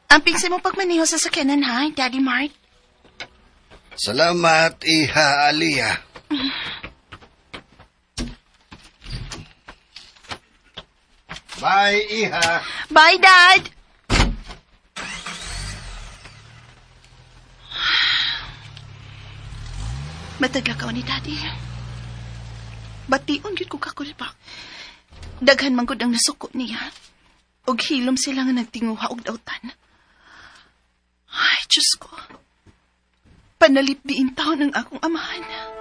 Amping sa mo pagmaniho sa sakyanan, ha, Daddy Mart? Salamat, Iha Aliyah. Bye, Iha. Bye, Dad! Mataglakaw ni Daddy. Bation gyud ko kakulpak. Daghan man gud ang nasuko niya. Og hilom sila nga nagtinguha og dautan. Ay, Diyos ko. Panalip diin taon ang akong amahan.